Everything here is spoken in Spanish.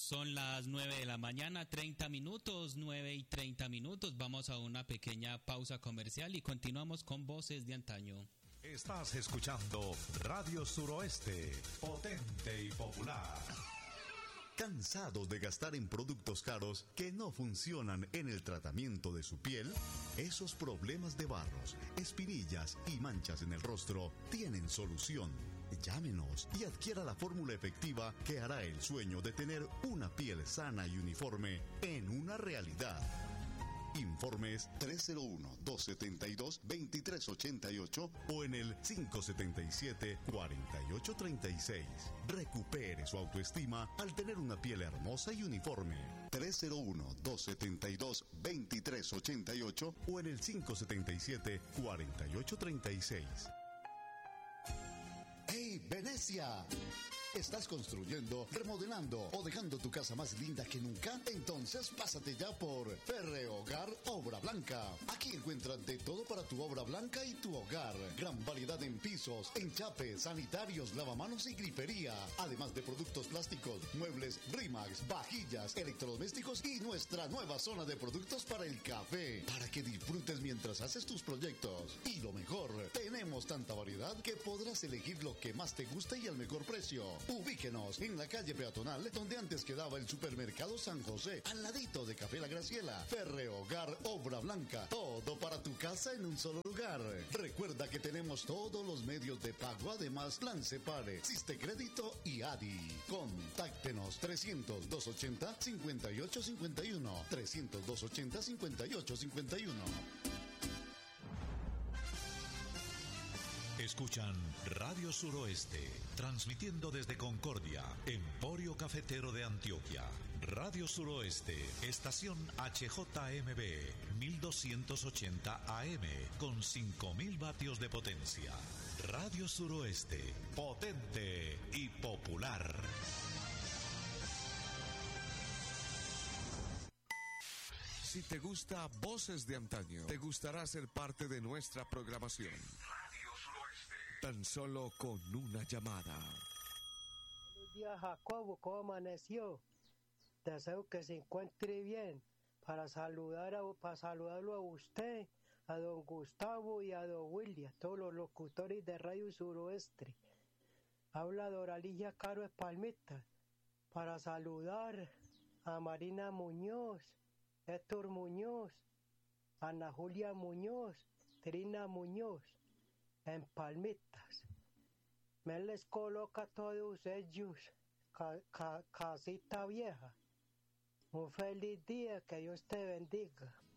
Son las 9 de la mañana, 30 minutos, 9:30. Vamos a una pequeña pausa comercial y continuamos con Voces de Antaño. Estás escuchando Radio Suroeste, potente y popular. ¿Cansados de gastar en productos caros que no funcionan en el tratamiento de su piel? Esos problemas de barros, espinillas y manchas en el rostro tienen solución. Llámenos y adquiera la fórmula efectiva que hará el sueño de tener una piel sana y uniforme en una realidad. Informes 301-272-2388 o en el 577-4836. Recupere su autoestima al tener una piel hermosa y uniforme. 301-272-2388 o en el 577-4836. ¡Hey, Venecia! ¿Estás construyendo, remodelando o dejando tu casa más linda que nunca? Entonces pásate ya por Ferrehogar Obra Blanca. Aquí encuentras de todo para tu obra blanca y tu hogar. Gran variedad en pisos, enchapes, sanitarios, lavamanos y grifería. Además de productos plásticos, muebles, Rimax, vajillas, electrodomésticos y nuestra nueva zona de productos para el café. Para que disfrutes mientras haces tus proyectos. Y lo mejor, tenemos tanta variedad que podrás elegir lo que más te gusta y al mejor precio. Ubíquenos en la calle peatonal donde antes quedaba el supermercado San José, al ladito de Café La Graciela. Ferrehogar Obra Blanca, todo para tu casa en un solo lugar. Recuerda que tenemos todos los medios de pago, además Plan Separe, Siste Crédito y ADI. Contáctenos 300-280-5851, 300-280-5851. Escuchan Radio Suroeste, transmitiendo desde Concordia, Emporio Cafetero de Antioquia. Radio Suroeste, estación HJMB, 1280 AM, con 5000 vatios de potencia. Radio Suroeste, potente y popular. Si te gusta Voces de Antaño, te gustará ser parte de nuestra programación. Radio Suroeste. Tan solo con una llamada. Buenos días, Jacobo, ¿cómo amaneció? Deseo que se encuentre bien para saludarlo a usted, a don Gustavo y a don William, todos los locutores de Radio Suroeste. Habla Doralicia Caro Espalmita para saludar a Marina Muñoz, Héctor Muñoz, Ana Julia Muñoz, Trina Muñoz, en Palmitas. Me les coloca a todos ellos casita vieja. Un feliz día, que Dios te bendiga.